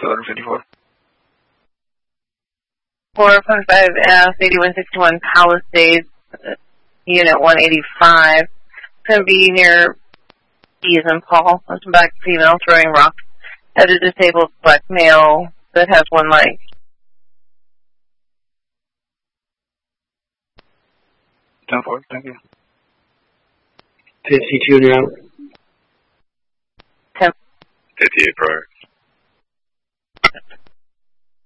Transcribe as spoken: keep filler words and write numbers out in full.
eleven fifty-four. four five five F, eighty-one sixty-one Palisades, uh, Unit one eighty-five. It's going to be near Keys and Paul. There's a black female throwing rocks at a disabled black male that has one leg. ten four, thank you. fifty-two now. ten fifty-eight prior.